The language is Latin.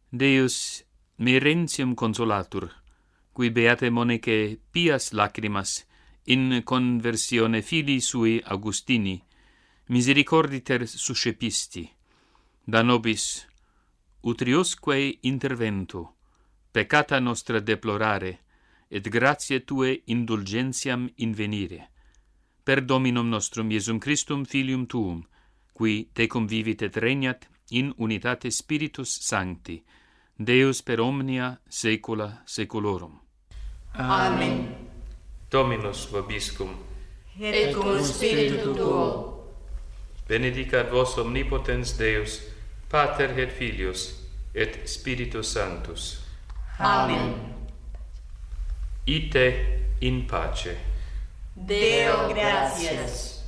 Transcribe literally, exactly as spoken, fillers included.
Deus mirentium consolatur, qui beate Monicae pias lacrimas in conversione filii sui Augustini, misericorditer suscepisti, da nobis, utriusque intervento, peccata nostra deplorare, et gratiae Tue indulgentiam invenire, per Dominum nostrum Iesum Christum Filium Tuum, qui tecum vivit et regnat in unitate Spiritus Sancti, Deus per omnia saecula saeculorum. Amen. Dominus vobiscum, Et cum spiritu tuo. benedicat vos omnipotens Deus, Pater et Filius, et Spiritus Sanctus. Amen. Ite in pace. Deo gratias.